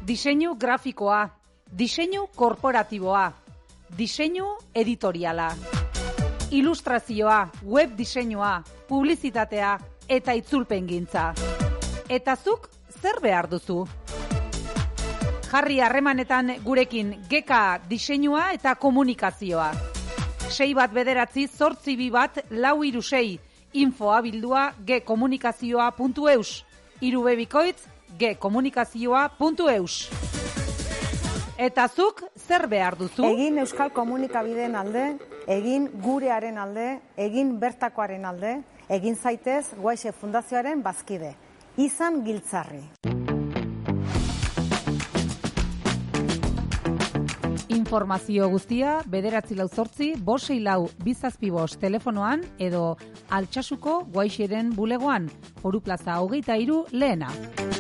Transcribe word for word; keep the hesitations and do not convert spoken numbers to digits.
Diseinu grafikoa, diseinu korporatiboa, diseinu editoriala, ilustrazioa, web diseinua, publizitatea eta itzulpengintza. Eta zuk zer behar duzu? Jarri harremanetan gurekin Geka diseinua eta komunikazioa. sei bat bederatzi zortzi bi bat lau hiru sei, infoa bildua gekomunikazioa puntu eus, hiru be bikoitz gekomunikazioa puntu eus. Eta zuk zer behar duzu? Egin Euskal Komunikabideen alde, egin gurearen alde, egin bertakoaren alde, egin zaitez Guaixe Fundazioaren bazkide. Izan Giltzarri. Informazio guztia bederatzi lau zortzi, bost sei lau bizazpi bost telefonoan edo Altsasuko Guaixeren bulegoan, Foru Plaza hogeita hiru lehena.